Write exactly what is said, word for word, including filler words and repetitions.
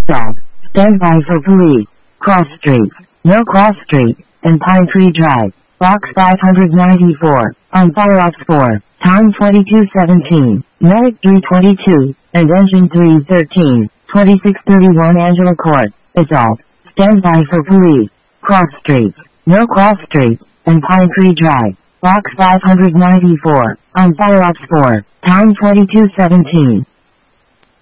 Stop. Stand by for police. Cross Street. No Cross Street. And Pine Tree Drive. Box five ninety-four. On fire off four. Time twenty-two seventeen. Medic three twenty-two. And engine three thirteen. twenty-six thirty-one Angela Court. Assault. Stand by for police. Cross Street. No Cross Street. And Pine Tree Drive. Box five ninety-four. On fire off four. Time twenty-two seventeen.